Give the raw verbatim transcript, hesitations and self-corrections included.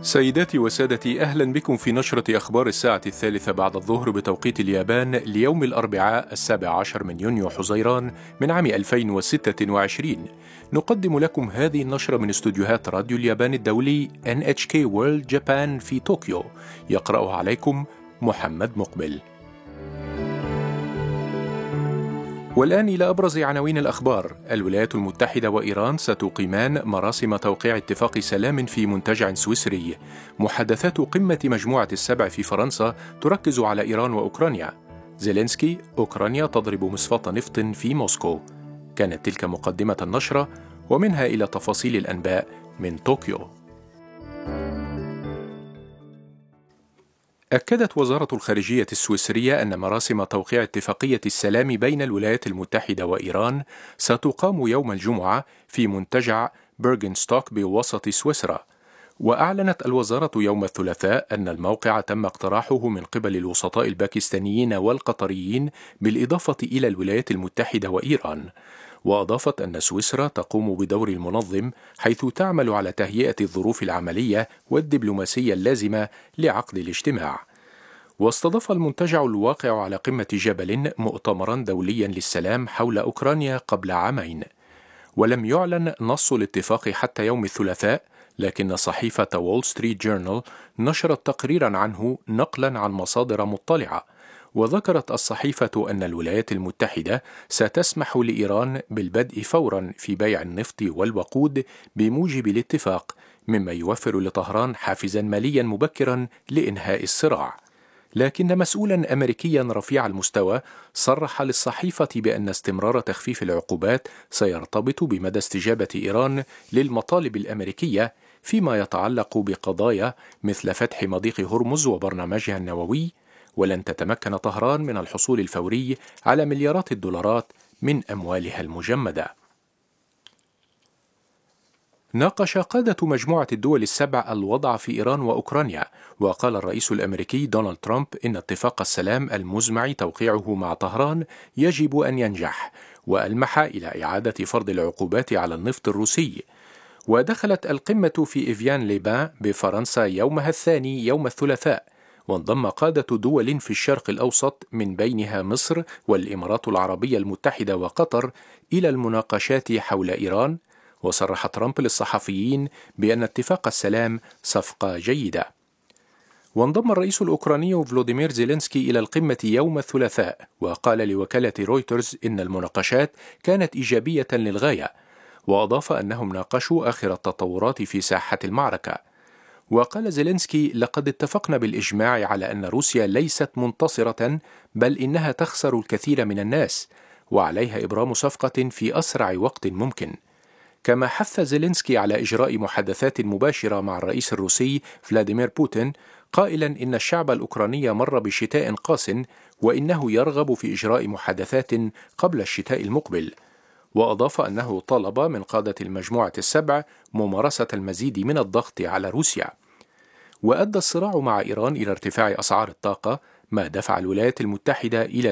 سيداتي وسادتي، أهلا بكم في نشرة أخبار الساعة الثالثة بعد الظهر بتوقيت اليابان ليوم الأربعاء السابع عشر من يونيو حزيران من عام ألفين وستة وعشرين. نقدم لكم هذه النشرة من استوديوهات راديو اليابان الدولي إن إتش كي World Japan في طوكيو. يقرأها عليكم محمد مقبل. والآن إلى أبرز عناوين الأخبار. الولايات المتحدة وإيران ستقيمان مراسم توقيع اتفاق سلام في منتجع سويسري. محادثات قمة مجموعة السبع في فرنسا تركز على إيران وأوكرانيا. زيلينسكي: أوكرانيا تضرب مصفاة نفط في موسكو. كانت تلك مقدمة النشرة، ومنها إلى تفاصيل الأنباء من طوكيو. أكدت وزارة الخارجية السويسرية أن مراسم توقيع اتفاقية السلام بين الولايات المتحدة وإيران ستقام يوم الجمعة في منتجع بيرغنستوك بوسط سويسرا. وأعلنت الوزارة يوم الثلاثاء أن الموقع تم اقتراحه من قبل الوسطاء الباكستانيين والقطريين بالإضافة إلى الولايات المتحدة وإيران. وأضافت أن سويسرا تقوم بدور المنظم، حيث تعمل على تهيئة الظروف العملية والدبلوماسية اللازمة لعقد الاجتماع. واستضاف المنتجع الواقع على قمة جبل مؤتمرا دوليا للسلام حول أوكرانيا قبل عامين. ولم يعلن نص الاتفاق حتى يوم الثلاثاء، لكن صحيفة وول ستريت جورنال نشرت تقريرا عنه نقلا عن مصادر مطلعة. وذكرت الصحيفة أن الولايات المتحدة ستسمح لإيران بالبدء فورا في بيع النفط والوقود بموجب الاتفاق، مما يوفر لطهران حافزا ماليا مبكرا لإنهاء الصراع. لكن مسؤولا أمريكيا رفيع المستوى صرح للصحيفة بأن استمرار تخفيف العقوبات سيرتبط بمدى استجابة إيران للمطالب الأمريكية فيما يتعلق بقضايا مثل فتح مضيق هرمز وبرنامجها النووي. ولن تتمكن طهران من الحصول الفوري على مليارات الدولارات من أموالها المجمدة. ناقش قادة مجموعة الدول السبع الوضع في إيران وأوكرانيا. وقال الرئيس الأمريكي دونالد ترامب إن اتفاق السلام المزمع توقيعه مع طهران يجب أن ينجح، وألمح إلى إعادة فرض العقوبات على النفط الروسي. ودخلت القمة في إفيان ليبان بفرنسا يومها الثاني يوم الثلاثاء، وانضم قادة دول في الشرق الأوسط من بينها مصر والإمارات العربية المتحدة وقطر إلى المناقشات حول إيران. وصرح ترامب للصحفيين بأن اتفاق السلام صفقة جيدة. وانضم الرئيس الأوكراني فلوديمير زيلينسكي إلى القمة يوم الثلاثاء، وقال لوكالة رويترز إن المناقشات كانت إيجابية للغاية. وأضاف أنهم ناقشوا آخر التطورات في ساحة المعركة. وقال زيلينسكي: لقد اتفقنا بالإجماع على أن روسيا ليست منتصرة، بل إنها تخسر الكثير من الناس، وعليها إبرام صفقة في أسرع وقت ممكن. كما حث زيلينسكي على إجراء محادثات مباشرة مع الرئيس الروسي فلاديمير بوتين، قائلا إن الشعب الأوكراني مر بشتاء قاس، وإنه يرغب في إجراء محادثات قبل الشتاء المقبل. وأضاف أنه طلب من قادة المجموعة السبع ممارسة المزيد من الضغط على روسيا. وأدى الصراع مع إيران إلى ارتفاع أسعار الطاقة، ما دفع الولايات المتحدة إلى